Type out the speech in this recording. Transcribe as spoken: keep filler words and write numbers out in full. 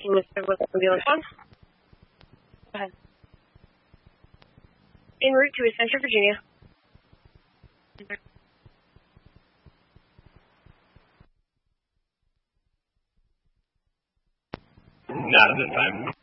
fifteen is with ambulance one. Go ahead. En route to Central Virginia. Not at this time.